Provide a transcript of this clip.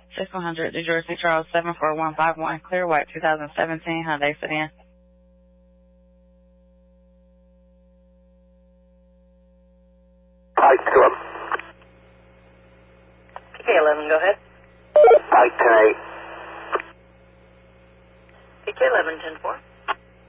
6100 New Jersey Charles 74151, clear white 2017 Hyundai sedan. Pike 2 up. PK11, go ahead. Pike 10-8. PK11, 10-4.